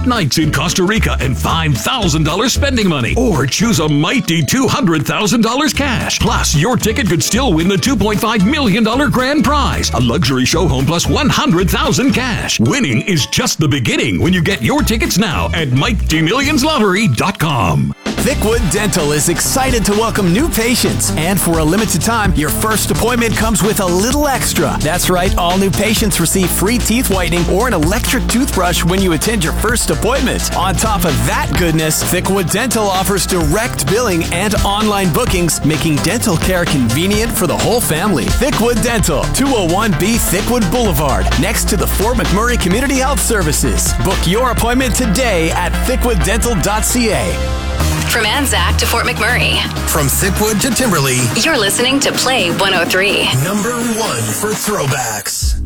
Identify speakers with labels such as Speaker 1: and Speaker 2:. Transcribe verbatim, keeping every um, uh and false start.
Speaker 1: eight nights in Costa Rica and five thousand dollars spending money. Or choose a mighty two hundred thousand dollars cash. Plus, your ticket could still win the two point five million dollars grand prize, a luxury show home plus one hundred thousand dollars cash. Winning is just the beginning when you get your tickets now at mighty millions lottery dot com.
Speaker 2: Thickwood Dental is excited to welcome new patients, and for a limited time, your first appointment comes with a little extra. That's right, all new patients receive free teeth whitening or an electric toothbrush when you attend your first appointment. On top of that goodness, Thickwood Dental offers direct billing and online bookings, making dental care convenient for the whole family. Thickwood Dental, two oh one B Thickwood Boulevard, next to the Fort McMurray Community Health Services. Book your appointment today at thickwood dental dot c a.
Speaker 3: From Anzac to Fort McMurray.
Speaker 4: From Thickwood to Timberley.
Speaker 3: You're listening to Play one oh three.
Speaker 4: Number one for throwbacks.